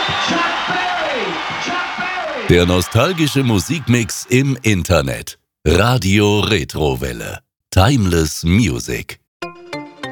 Der nostalgische Musikmix im Internet. Radio Retrowelle. Timeless Music.